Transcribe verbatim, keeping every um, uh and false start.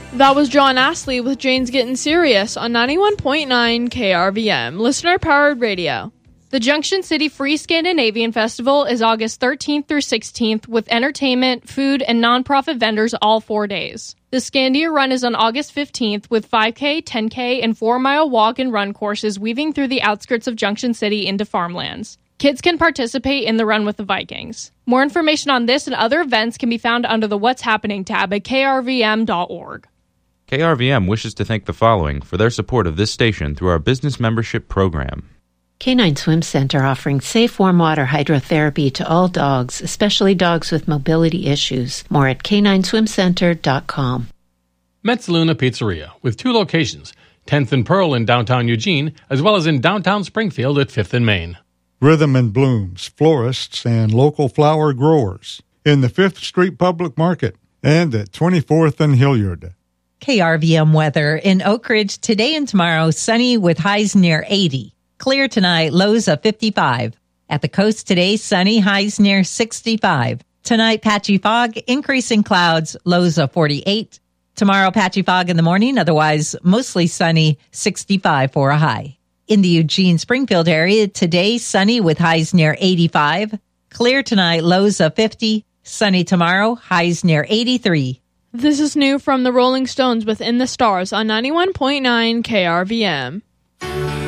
That was John Astley with Jane's Getting Serious on ninety-one point nine K R V M, listener-powered radio. The Junction City Free Scandinavian Festival is August thirteenth through sixteenth with entertainment, food, and nonprofit vendors all four days. The Scandia Run is on August fifteenth with five K, ten K, and four mile walk and run courses weaving through the outskirts of Junction City into farmlands. Kids can participate in the Run with the Vikings. More information on this and other events can be found under the What's Happening tab at K R V M dot org. K R V M wishes to thank the following for their support of this station through our business membership program. Canine Swim Center offering safe warm water hydrotherapy to all dogs, especially dogs with mobility issues. More at canine swim center dot com. Metzaluna Pizzeria, with two locations, tenth and Pearl in downtown Eugene, as well as in downtown Springfield at fifth and Main. Rhythm and Blooms, florists and local flower growers in the fifth Street Public Market and at twenty-fourth and Hilliard. K R V M weather in Oak Ridge today and tomorrow, sunny with highs near eighty. Clear tonight, lows of fifty-five. At the coast today, sunny, highs near sixty-five. Tonight, patchy fog, increasing clouds, lows of forty-eight. Tomorrow, patchy fog in the morning, otherwise mostly sunny, sixty-five for a high. In the Eugene-Springfield area, today, sunny with highs near eighty-five. Clear tonight, lows of fifty. Sunny tomorrow, highs near eighty-three. This is new from the Rolling Stones with In the Stars on ninety-one point nine K R V M.